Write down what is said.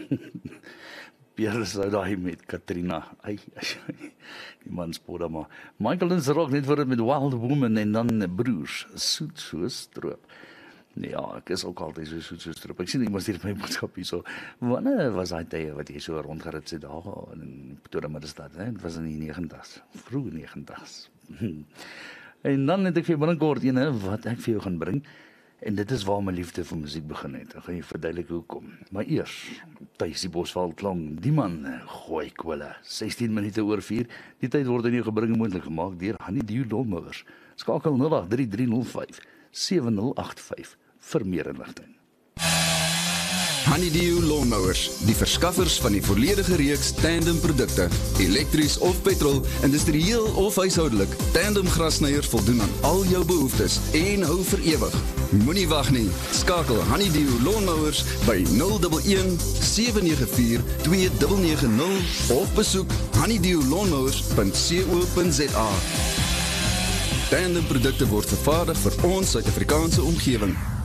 Pierre sou daai met Katrina. Ai, die man spoor dan maar. Michael en Rock net vir dit met Wild Woman en dan broers, soet soos stroop. Ja, ek is ook altyd so soet soos stroop. Ek sien iemand hier met my boodskap hier so. Wanneer was daai tye wat jy so rondgerit het daar in Pretoria Middestad, hè? Dit was in die 90's, vroeg 90's. En dan het ek vir binnekort ene wat ek vir jou gaan bring. En dit is waar my liefde vir musiek begin het. Ek gaan jy verduidelik hoekom. Maar eers, Thys die Bosveld klong, die man gooi kwille. 16 minute oor 4. Die tyd word in jou gebring moontlik gemaak deur Hannie die Dolmouwers. Skakel 083305 7085 vir meer inligting. Honeydew Lawnmowers, die verskaffers van die volledige reeks tandem produkte, elektries of petrol, industrieel of huishoudelik. Tandem grasnyers voldoen aan al jou behoeftes en hou vir ewig. Moenie wag nie. Skakel Honeydew Lawnmowers by 011 794 2990 of besoek honeydewlawnmowers.co.za. Tandem produkte word vervaardig vir ons Suid-Afrikaanse omgewing.